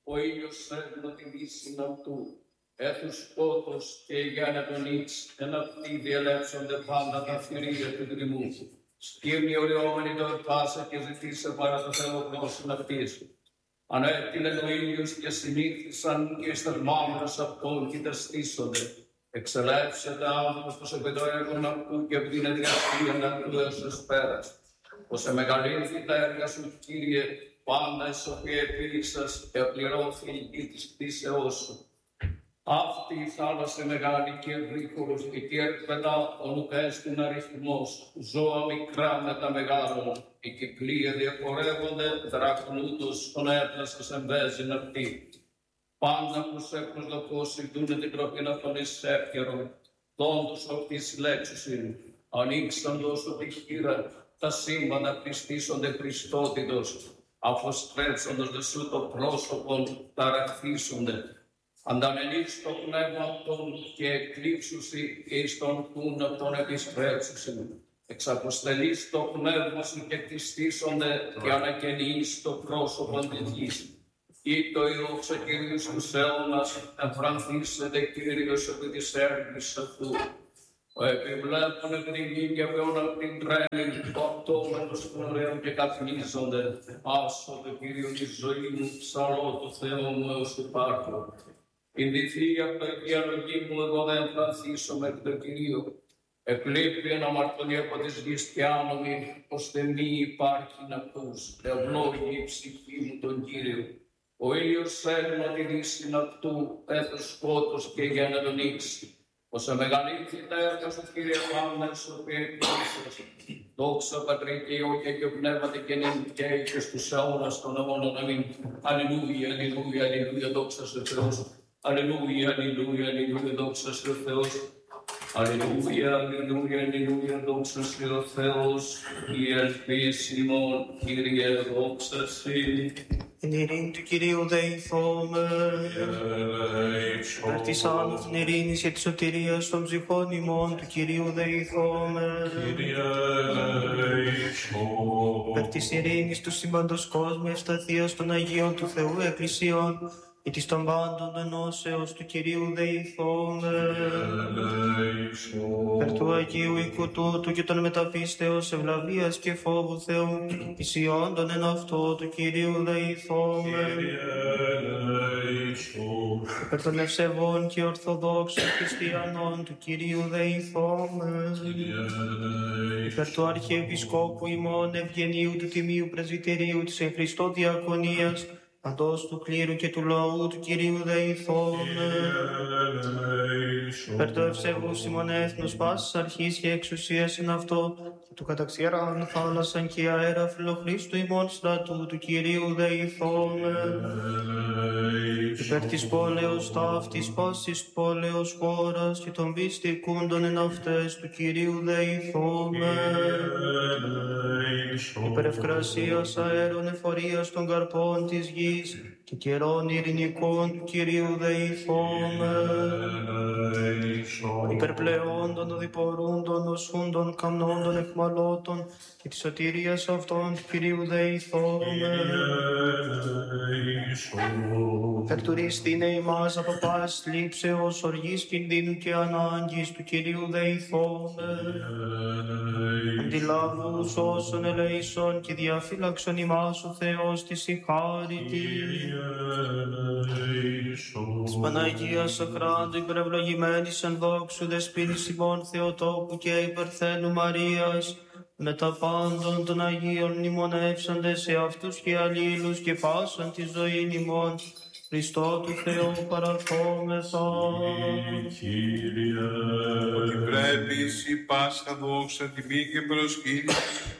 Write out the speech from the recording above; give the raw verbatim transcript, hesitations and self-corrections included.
ο ήλιος σέρνω τη δύση αυτού. Έθους σκότος και η γέννα των ίξ, εν αυτοί διελεύσονται πάντα τα θηρία του δρυμού. Σκύμνη οριόμενη το επάσε και ζητήσε παρά το Θεό γνώσιν αυτής. Ανέτειλεν ο ήλιος και συνήθισαν και οι θερμάμενος αυτών κοιταστήσονται. Εξελεύσεται άνθρωπος πως επί το έργον αυτού και επί την εδιαστήριαν αυτού έως ως πέρας. Πως εμεγαλύνθη τα έργα σου, Κύριε, πάντα η σοφία επίλυσας και απληρώθη η γη της κτήσεώς σου. Αυτή η θάλασσα μεγάλη και ευρύχωρος και τι ερπετά ονουκέστην αριθμός, ζώα μικρά με τα μεγάλων, οι κυκλία διαπορεύονται, δρακνούτος τον έπλασας εμπέζιν αυτή. Πάντα που σε προσδοκώσει δούνε την τροπήν αυτών εις εύκαιρον, δόντους αυτής λέξουσιν, ανοίξαντος ότι χείρα, τα σύμπαντα πιστήσονται Χριστότητος, αφοστρέψοντος δε σου το πρόσωπον, ταραχθήσονται. Ανταμελείς το πνεύμα αυτών και εκλείψουσι και εις τον κούν αυτών επιστρέψουσιν. Εξαποστελείς το πνεύμα σου και κτιστήσονται και ανακαινείς το πρόσωπον της γης. Ή το ιόξο Κύριος τους αιώνας, εμφρανθήσεται Κύριος επί της έργης αυτού. Ο επιβλέπων επί την γη και παιών απ' την τρένη, το αυτόμενος των ωραίων και καπνίζονται. Άσω το Κύριο τη ζωή μου, ψαλώ το Θεό μου έως υπάρχω. Ινδυθεί από η διαλογή μου, εγώ δεν εμφανθήσω μέχρι το Κυρίο. Εκλείπει ένα μαρτωνί από της γης και άνομη, πως δεν μη υπάρχει αυτούς. Ευλόγη η ψυχή μου τον Κύριο. Ο ήλιος έρνω τη δύση αυτού, έθος σκότος και γέννα τον ίξη. Πως εμεγαλύνθη τα έργα σου, Κύριε, πάντα σου οποία επίλυσες. Δόξα Πατρί και Υιό και Αγίο Πνεύματι και νυν και και στους αιώνας των αιώνων. Αμήν. Αλληλούια, αλληλούια, αλληλούια, δόξα σε Θεός. Αλληλούια, αλληλούια, αλληλούια, δόξα σε Θεός. Αλληλούια, αλληλούια, αλληλούια, δόξα σε ο Θεός. Η ελπίσιμον, Κύριε, δόξα σε. Εν ειρήνη του Κυρίου δεηθώμε, υπέρ της άνωθεν ειρήνης και της σωτηρίας των ψυχών ημών του Κυρίου δεηθώμε, υπέρ της ειρήνης του σύμπαντος κόσμου, ευσταθίας των Αγίων του Θεού Εκκλησίων, ή της των πάντων ενώσεως του Κυρίου δεηθώμε, υπέρ του Αγίου οίκου τούτου και των μεταπίστεως ευλαβίας και φόβου Θεού, ισιόντων εν αυτό του Κυρίου δεηθώμε, υπέρ των ευσεβών και ορθοδόξων χριστιανών του Κυρίου δεηθώμε, υπέρ του Αρχιεπισκόπου ημών Ευγενίου του Τιμίου Πρεσβυτερίου της εν Χριστώ Διακονίας, παντός του κλήρου και του λαού του Κυρίου δεηθώμε, υπέρ το ευσεβούς ημών έθνος πάσης αρχής και εξουσίας εν αυτό, και του καταξιεράν θάλασσαν και αέρα φιλοχρίστου ημών στρατού του Κυρίου δεηθώμε, υπέρ της πόλεως ταύτης πάσης πόλεως χώρας και των πιστικούντων εν αυτές του Κυρίου δεηθώμε, υπέρ ευκρασίας αέρων εφορίας των καρπών της γης και καιρών ειρηνικών του Κυρίου δεηθώμε, υπέρ πλεόντων οδηπορούντων οσούντων καμνόντων εχμαλώτων και της σωτηρίας αυτών του Κυρίου δεηθώμε, υπέρ τουρίστηνε ημάς από πάσης λήψεως, οργής, κινδύνου και ανάγκης του Κυρίου δεηθώμε, αντιλάβους όσων ελεήσων και διαφύλαξον ημάς ο Θεός της η χάρητη. Της Παναγίας Ακράντου υπερευλογημένης εν δόξου δεσποίνης ημών Θεοτόκου και υπερθένου Μαρίας, με τα πάντων των Αγίων μνημονεύσαντε σε αυτούς και αλλήλους και πάσαν τη ζωή ημών, Χριστό του Θεού παραρχόμεθα. Κύριε, ότι πρέπει η Πάσχα δόξα, τιμή και προσκύνηση